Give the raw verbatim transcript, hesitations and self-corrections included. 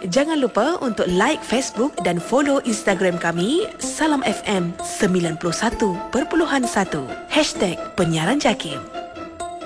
Jangan lupa untuk like Facebook dan follow Instagram kami Salam F M sembilan puluh satu perpuluhan satu. Hashtag Penyiaran Jakim.